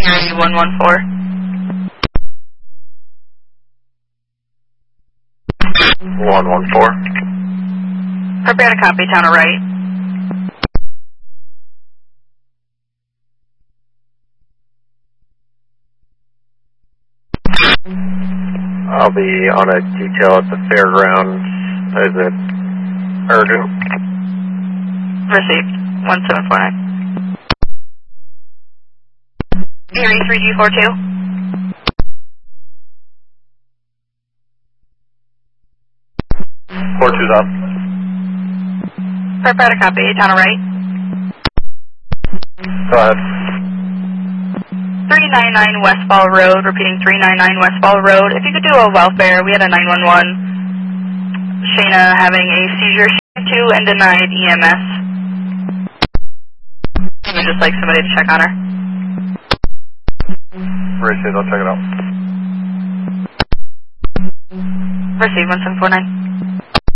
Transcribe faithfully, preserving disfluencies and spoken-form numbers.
Erie one one four. one one four. Prepare to copy, town of right. I'll be on a detail at the fairgrounds. Is it urgent? Received. one seven four nine. Erie three G four two. four two's on. Prepare to copy, town of right. Go ahead. three ninety-nine Westfall Road, repeating three ninety-nine Westfall Road. If you could do a welfare, we had a nine one one. Shayna having a seizure two and denied E M S. I would just like somebody to check on her. Received, I'll check it out. Receive one seven four nine.